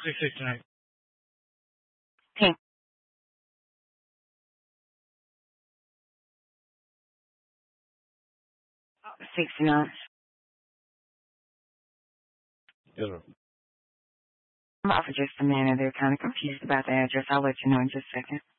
669. Pink. 69. Yes, sir. I'm off for just a minute. They're kind of confused about the address. I'll let you know in just a second.